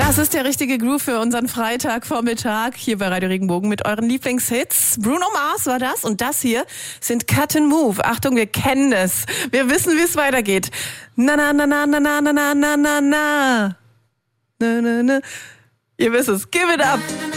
Das ist der richtige Groove für unseren Freitagvormittag hier bei Radio Regenbogen mit euren Lieblingshits. Bruno Mars war das und das hier sind Cut and Move. Achtung, wir kennen es. Wir wissen, wie es weitergeht. Na na na na na na na na na na na. Na na na. Ihr wisst es. Give it up.